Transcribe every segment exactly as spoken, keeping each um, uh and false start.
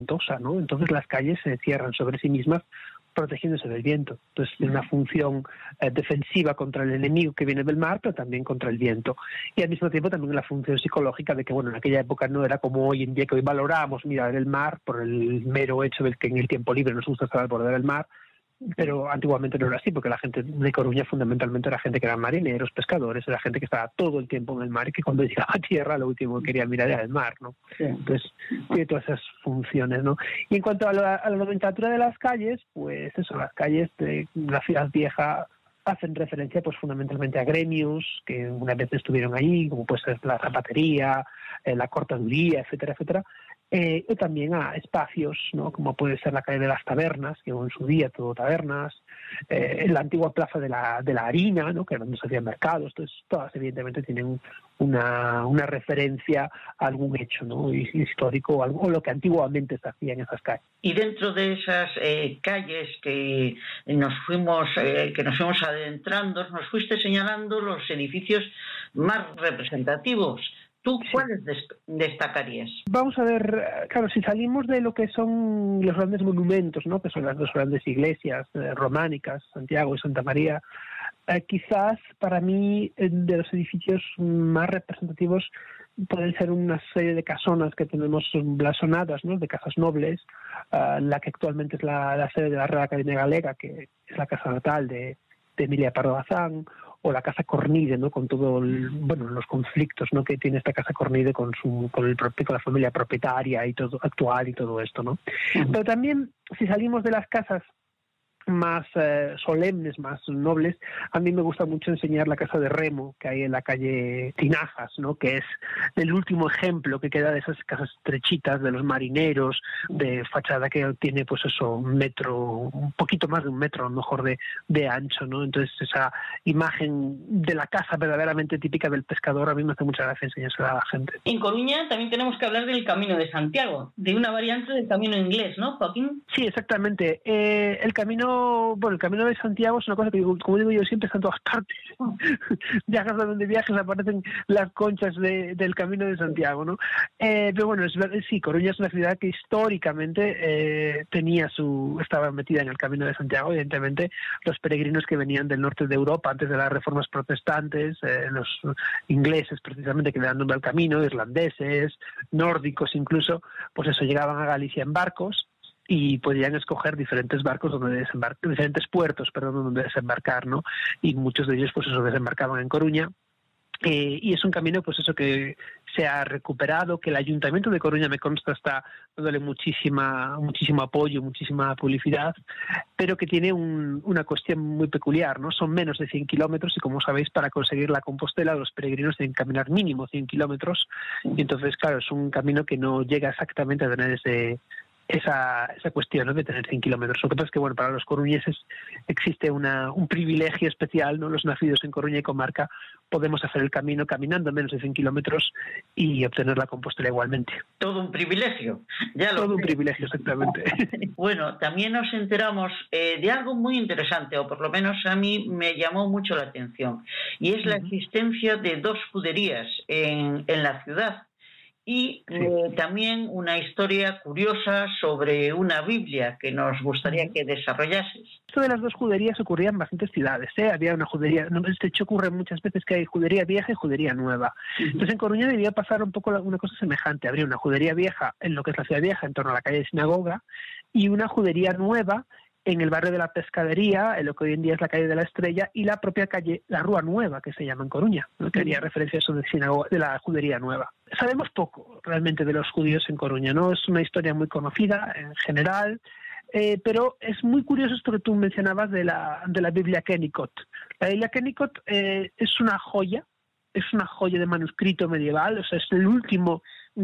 ventosa, ¿no? Entonces las calles se cierran sobre sí mismas, protegiéndose del viento. Entonces tiene una función eh, defensiva contra el enemigo que viene del mar, pero también contra el viento. Y al mismo tiempo también la función psicológica de que, bueno, en aquella época no era como hoy en día, que hoy valoramos mirar el mar por el mero hecho de que en el tiempo libre nos gusta estar al borde del mar, pero antiguamente no era así, porque la gente de Coruña fundamentalmente era gente que eran marineros, pescadores, era gente que estaba todo el tiempo en el mar y que cuando llegaba a tierra lo último que quería mirar era el mar, ¿no? Sí. Entonces tiene todas esas funciones, ¿no? Y en cuanto a la, a la nomenclatura de las calles, pues eso, las calles de la ciudad vieja hacen referencia pues fundamentalmente a gremios que una vez estuvieron allí, como puede ser la zapatería, eh, la cortaduría, etcétera, etcétera. Eh, y también a espacios, ¿no? Como puede ser la calle de las tabernas, que en su día todo tabernas, eh, la antigua plaza de la, de la harina, ¿no? Que era donde se hacían mercados. Entonces todas evidentemente tienen una, una referencia a algún hecho, ¿no? Histórico o, algo, o lo que antiguamente se hacía en esas calles. Y dentro de esas eh, calles que nos fuimos eh, que nos fuimos adentrando, nos fuiste señalando los edificios más representativos. ¿Tú cuáles destacarías? Vamos a ver, claro, si salimos de lo que son los grandes monumentos, ¿no? Que son las dos grandes iglesias eh, románicas, Santiago y Santa María, eh, quizás para mí eh, de los edificios más representativos pueden ser una serie de casonas que tenemos blasonadas, ¿no? De casas nobles, uh, la que actualmente es la, la sede de la Real Academia Galega, que es la casa natal de, de Emilia Pardo Bazán, o la casa Cornide, ¿no? Con todo el, bueno, los conflictos, ¿no? Que tiene esta casa Cornide con su con, el, con la familia propietaria y todo actual y todo esto, ¿no? Uh-huh. Pero también si salimos de las casas más eh, solemnes, más nobles, a mí me gusta mucho enseñar la casa de Remo que hay en la calle Tinajas, ¿no? Que es el último ejemplo que queda de esas casas estrechitas de los marineros, de fachada que tiene pues eso, un metro, un poquito más de un metro a lo mejor de, de ancho, ¿no? Entonces esa imagen de la casa verdaderamente típica del pescador a mí me hace mucha gracia enseñársela a la gente. En Coruña también tenemos que hablar del Camino de Santiago, de una variante del camino inglés, ¿no, Joaquín? Sí, exactamente. Eh, el camino Bueno, el Camino de Santiago es una cosa que, como digo yo, siempre está en todas partes. Viajas a donde viajes, aparecen las conchas de, del Camino de Santiago, ¿no? Eh, pero bueno, es, sí, Coruña es una ciudad que históricamente eh, tenía su, estaba metida en el Camino de Santiago. Evidentemente, los peregrinos que venían del norte de Europa antes de las reformas protestantes, eh, los ingleses precisamente que le dan nombre al camino, irlandeses, nórdicos incluso, pues eso, llegaban a Galicia en barcos y podían escoger diferentes barcos donde desembarcar, diferentes puertos, perdón, donde desembarcar, ¿no? Y muchos de ellos, pues eso, desembarcaban en Coruña. Eh, y es un camino, pues eso, que se ha recuperado, que el Ayuntamiento de Coruña, me consta, está dándole muchísima, muchísimo apoyo, muchísima publicidad, pero que tiene un, una cuestión muy peculiar, ¿no? Son menos de cien kilómetros y, como sabéis, para conseguir la Compostela los peregrinos tienen que caminar mínimo cien kilómetros, y entonces, claro, es un camino que no llega exactamente a tener ese... esa esa cuestión, ¿no? De tener cien kilómetros. Lo que pasa es que, bueno, para los coruñeses existe una, un privilegio especial, ¿no? Los nacidos en Coruña y comarca podemos hacer el camino caminando menos de cien kilómetros y obtener la Compostela igualmente. Todo un privilegio. Ya lo Todo sé. un privilegio, exactamente. Bueno, también nos enteramos eh, de algo muy interesante, o por lo menos a mí me llamó mucho la atención, y es la existencia de dos juderías en, en la ciudad. Y sí. eh, también una historia curiosa sobre una Biblia que nos gustaría que desarrollases. Esto de las dos juderías ocurría en bastantes ciudades, ¿eh? Había una judería, de hecho ocurre muchas veces que hay judería vieja y judería nueva. Uh-huh. Entonces en Coruña debía pasar un poco una cosa semejante. Habría una judería vieja en lo que es la ciudad vieja, en torno a la calle de Sinagoga, y una judería nueva en el barrio de la Pescadería, en lo que hoy en día es la calle de la Estrella, y la propia calle, la Rúa Nueva, que se llama en Coruña, ¿no? Que haría referencia a eso de, sinagoga, de la judería nueva. Sabemos poco realmente de los judíos en Coruña, no es una historia muy conocida en general, eh, pero es muy curioso esto que tú mencionabas de la, de la Biblia Kennicott. La Biblia Kennicott eh, es una joya, es una joya de manuscrito medieval, o sea, es el último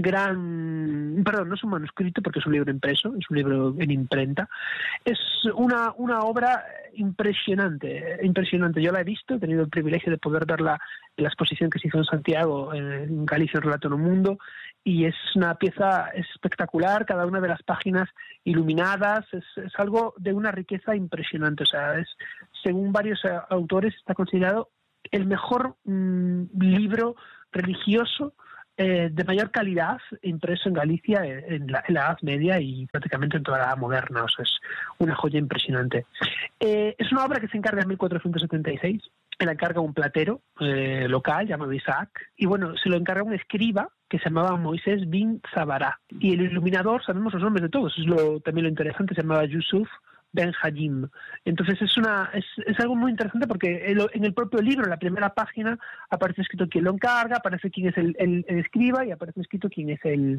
gran, perdón, no es un manuscrito porque es un libro impreso, es un libro en imprenta, es una, una obra impresionante, impresionante. Yo la he visto, he tenido el privilegio de poder verla en la exposición que se hizo en Santiago, en Galicia, en Relato en un Mundo, y es una pieza espectacular, cada una de las páginas iluminadas, es, es algo de una riqueza impresionante, o sea, es, según varios autores está considerado el mejor mmm, libro religioso eh, de mayor calidad impreso en Galicia en la, en la Edad Media y prácticamente en toda la Edad Moderna. O sea, es una joya impresionante. Eh, es una obra que se encarga en mil cuatrocientos setenta y seis. Se la encarga un platero eh, local llamado Isaac, y bueno, se lo encarga un escriba que se llamaba Moisés bin Zabará. Y el iluminador, sabemos los nombres de todos, es lo, también lo interesante, se llamaba Yusuf Ben Hajim. Entonces es una es, es algo muy interesante porque el, en el propio libro, en la primera página, aparece escrito quién lo encarga, aparece quién es el, el, el escriba y aparece escrito quién es el,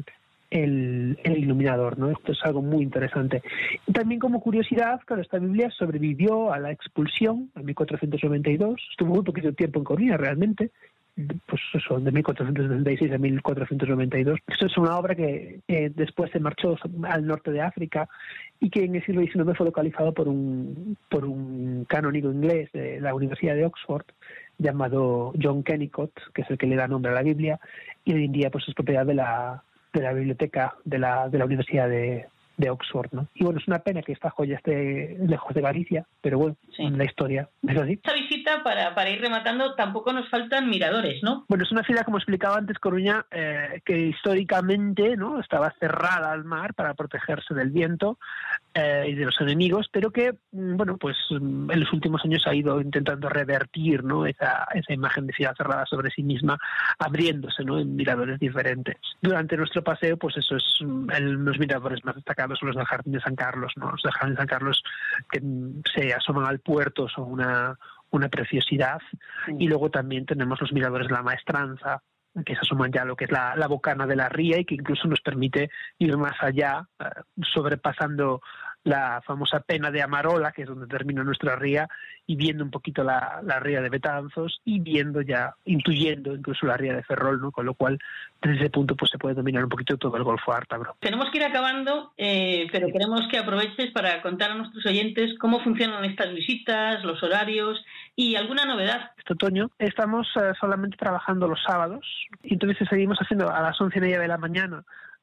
el, el iluminador, ¿no? Esto es algo muy interesante. Y también como curiosidad, claro, esta Biblia sobrevivió a la expulsión en mil cuatrocientos noventa y dos, estuvo muy poquito tiempo en Coruña realmente, pues eso, de mil cuatrocientos setenta y seis a mil cuatrocientos noventa y dos. Esto es una obra que eh, después se marchó al norte de África y que en el siglo diecinueve fue localizado por un por un canónigo inglés de la Universidad de Oxford llamado John Kennicott, que es el que le da nombre a la Biblia, y hoy en día pues es propiedad de la de la biblioteca de la de la Universidad de de Oxford, ¿no? Y bueno, es una pena que esta joya esté lejos de Galicia, pero bueno, sí. La historia es así. Esta visita, para, para ir rematando, tampoco nos faltan miradores, ¿no? Bueno, es una ciudad, como explicaba antes, Coruña, eh, que históricamente, ¿no?, estaba cerrada al mar para protegerse del viento eh, y de los enemigos, pero que, bueno, pues en los últimos años ha ido intentando revertir, ¿no?, esa, esa imagen de ciudad cerrada sobre sí misma, abriéndose, ¿no?, en miradores diferentes. Durante nuestro paseo, pues eso es el, los miradores más destacados son los del Jardín de San Carlos, ¿no? Los del Jardín de San Carlos que se asoman al puerto son una, una preciosidad. Sí. Y luego también tenemos los miradores de la Maestranza, que se asoman ya a lo que es la, la bocana de la ría y que incluso nos permite ir más allá, eh, sobrepasando la famosa pena de Amarola, que es donde termina nuestra ría, y viendo un poquito la, la ría de Betanzos y viendo ya, intuyendo incluso la ría de Ferrol, ¿no? Con lo cual, desde ese punto, pues se puede dominar un poquito todo el Golfo Ártabro. Tenemos que ir acabando, eh, pero queremos que aproveches para contar a nuestros oyentes cómo funcionan estas visitas, los horarios y alguna novedad. Este otoño estamos eh, solamente trabajando los sábados, y entonces seguimos haciendo a las once y media de la mañana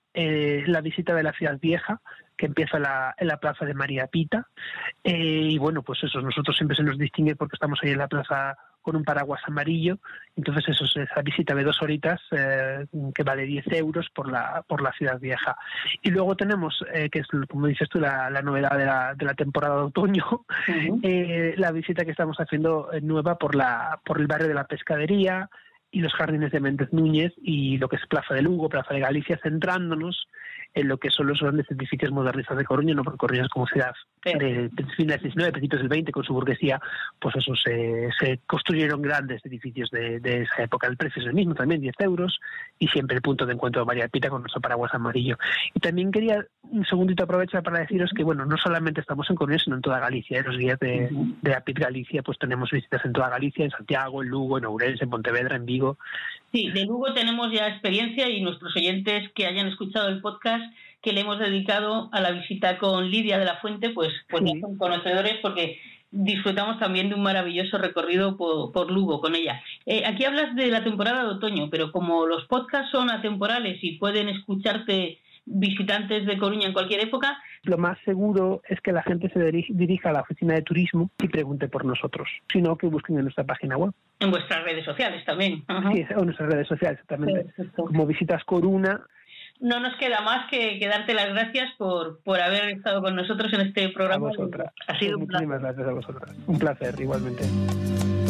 eh, la visita de la Ciudad Vieja, que empieza la, en la plaza de María Pita, eh, y bueno, pues eso, nosotros siempre se nos distingue porque estamos ahí en la plaza con un paraguas amarillo, entonces eso es esa visita de dos horitas eh, que vale diez euros por la por la Ciudad Vieja. Y luego tenemos, eh, que es como dices tú, la, la novedad de la, de la temporada de otoño, uh-huh. eh, la visita que estamos haciendo nueva por la por el barrio de la Pescadería y los jardines de Méndez Núñez y lo que es Plaza de Lugo, Plaza de Galicia, centrándonos en lo que son los grandes edificios modernistas de Coruña, no porque Coruña es como ciudad de finales del diecinueve, principios del veinte, con su burguesía, pues eso, se, se construyeron grandes edificios de, de esa época. El precio es el mismo, también diez euros, y siempre el punto de encuentro de María Pita con nuestro paraguas amarillo. Y también quería un segundito aprovechar para deciros que, bueno, no solamente estamos en Coruña, sino en toda Galicia. ¿eh? Los días de, uh-huh. de APIT Galicia, pues tenemos visitas en toda Galicia, en Santiago, en Lugo, en Ourense, en Pontevedra, en Vigo. Sí, de Lugo tenemos ya experiencia y nuestros oyentes que hayan escuchado el podcast que le hemos dedicado a la visita con Lidia de la Fuente, pues, pues sí. son conocedores porque disfrutamos también de un maravilloso recorrido por, por Lugo con ella. Eh, aquí hablas de la temporada de otoño, pero como los podcasts son atemporales y pueden escucharte visitantes de Coruña en cualquier época, lo más seguro es que la gente se dirija a la oficina de turismo y pregunte por nosotros, sino que busquen en nuestra página web. En vuestras redes sociales también. Ajá. Sí, en nuestras redes sociales, exactamente. Perfecto. Como Visitas Coruna. No nos queda más que, que darte las gracias por, por haber estado con nosotros en este programa. A vosotras. Ha sido Muchísimas gracias a vosotras. Un placer, igualmente.